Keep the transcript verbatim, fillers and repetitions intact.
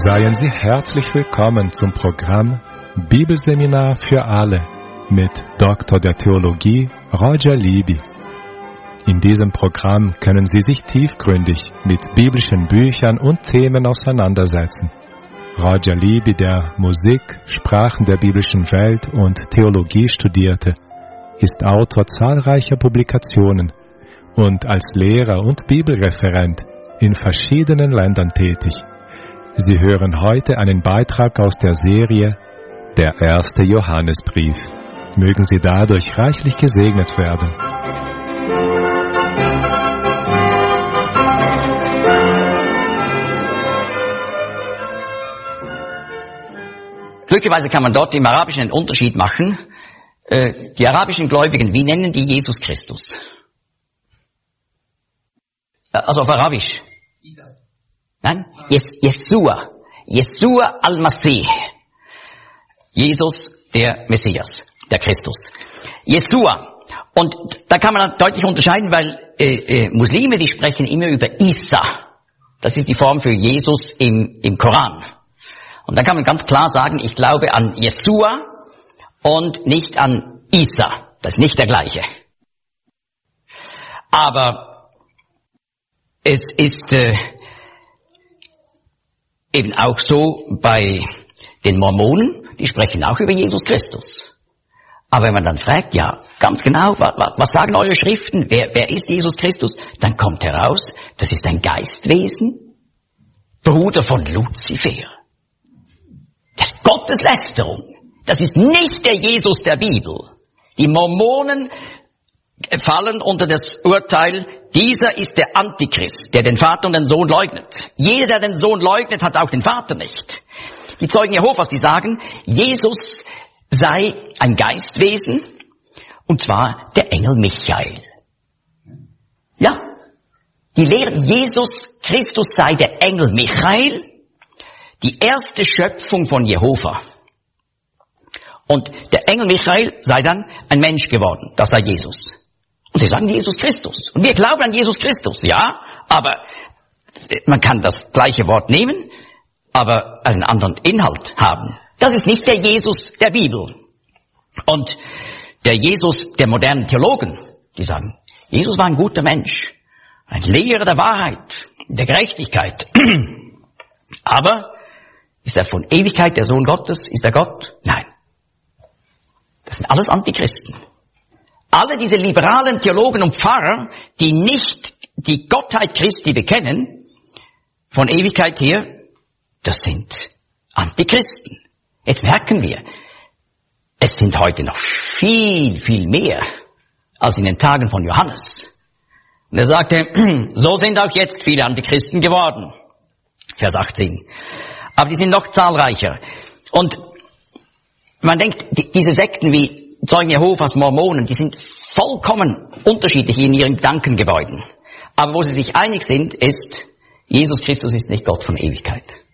Seien Sie herzlich willkommen zum Programm Bibelseminar für alle mit Doktor der Theologie Roger Libby. In diesem Programm können Sie sich tiefgründig mit biblischen Büchern und Themen auseinandersetzen. Roger Libby, der Musik, Sprachen der biblischen Welt und Theologie studierte, ist Autor zahlreicher Publikationen und als Lehrer und Bibelreferent in verschiedenen Ländern tätig. Sie hören heute einen Beitrag aus der Serie Der erste Johannesbrief. Mögen Sie dadurch reichlich gesegnet werden. Glücklicherweise kann man dort im Arabischen einen Unterschied machen. Die arabischen Gläubigen, wie nennen die Jesus Christus? Also auf Arabisch. Isa. Nein? Yes, Yeshua. Yeshua al-Masih. Jesus, der Messias, der Christus. Yeshua. Und da kann man deutlich unterscheiden, weil äh, äh, Muslime, die sprechen immer über Isa. Das ist die Form für Jesus im, im Koran. Und da kann man ganz klar sagen, ich glaube an Yeshua und nicht an Isa. Das ist nicht der gleiche. Aber es ist äh, eben auch so bei den Mormonen, die sprechen auch über Jesus Christus. Aber wenn man dann fragt, ja, ganz genau, was, was sagen eure Schriften, wer, wer ist Jesus Christus? Dann kommt heraus, das ist ein Geistwesen, Bruder von Luzifer. Das ist Gotteslästerung. Das ist nicht der Jesus der Bibel. Die Mormonen fallen unter das Urteil, dieser ist der Antichrist, der den Vater und den Sohn leugnet. Jeder, der den Sohn leugnet, hat auch den Vater nicht. Die Zeugen Jehovas, die sagen, Jesus sei ein Geistwesen, und zwar der Engel Michael. Ja, die lehren, Jesus Christus sei der Engel Michael, die erste Schöpfung von Jehova. Und der Engel Michael sei dann ein Mensch geworden, das sei Jesus. Und sie sagen Jesus Christus. Und wir glauben an Jesus Christus, ja, aber man kann das gleiche Wort nehmen, aber einen anderen Inhalt haben. Das ist nicht der Jesus der Bibel. Und der Jesus der modernen Theologen, die sagen, Jesus war ein guter Mensch, ein Lehrer der Wahrheit, der Gerechtigkeit. Aber ist er von Ewigkeit der Sohn Gottes? Ist er Gott? Nein. Das sind alles Antichristen. Alle diese liberalen Theologen und Pfarrer, die nicht die Gottheit Christi bekennen, von Ewigkeit her, das sind Antichristen. Jetzt merken wir, es sind heute noch viel, viel mehr als in den Tagen von Johannes. Und er sagte, so sind auch jetzt viele Antichristen geworden. Vers achtzehn. Aber die sind noch zahlreicher. Und man denkt, die, diese Sekten wie Zeugen Jehovas, Mormonen, die sind vollkommen unterschiedlich in ihren Gedankengebäuden. Aber wo sie sich einig sind, ist, Jesus Christus ist nicht Gott von Ewigkeit.